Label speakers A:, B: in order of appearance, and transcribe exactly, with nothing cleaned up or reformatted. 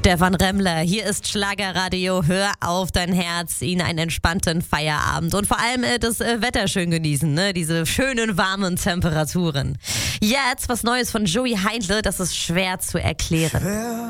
A: Stefan Remmler, hier ist Schlagerradio. Hör auf dein Herz, Ihnen einen entspannten Feierabend und vor allem äh, das äh, Wetter schön genießen, ne? Diese schönen warmen Temperaturen. Jetzt was Neues von Joey Heindle, das ist schwer zu erklären.